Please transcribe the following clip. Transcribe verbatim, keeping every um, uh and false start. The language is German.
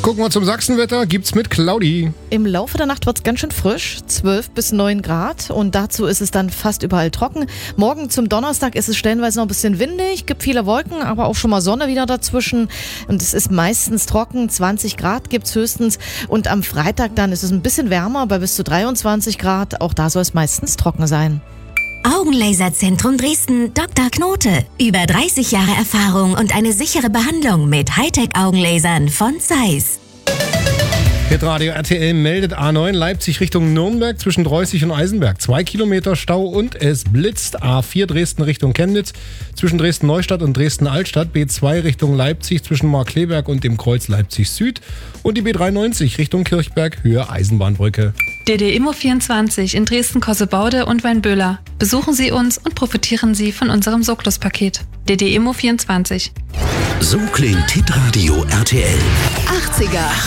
Gucken wir zum Sachsenwetter, gibt's mit Claudi. Im Laufe der Nacht wird es ganz schön frisch, zwölf bis neun Grad, und dazu ist es dann fast überall trocken. Morgen zum Donnerstag ist es stellenweise noch ein bisschen windig, gibt viele Wolken, aber auch schon mal Sonne wieder dazwischen, und es ist meistens trocken, zwanzig Grad gibt es höchstens, und am Freitag dann ist es ein bisschen wärmer, bei bis zu dreiundzwanzig Grad, auch da soll es meistens trocken sein. Augenlaserzentrum Dresden, Doktor Knote. Über dreißig Jahre Erfahrung und eine sichere Behandlung mit Hightech-Augenlasern von Zeiss. Hitradio R T L meldet A neun Leipzig Richtung Nürnberg zwischen Dreußig und Eisenberg. Zwei Kilometer Stau und es blitzt. A vier Dresden Richtung Chemnitz zwischen Dresden-Neustadt und Dresden-Altstadt. B zwei Richtung Leipzig zwischen Markkleeberg und dem Kreuz Leipzig Süd. Und die B dreiundneunzig Richtung Kirchberg, Höhe Eisenbahnbrücke. D D Immo vierundzwanzig in Dresden-Kossebaude und Weinböhler. Besuchen Sie uns und profitieren Sie von unserem Socklus-Paket. D D Immo vierundzwanzig. So klingt Hitradio R T L. achtziger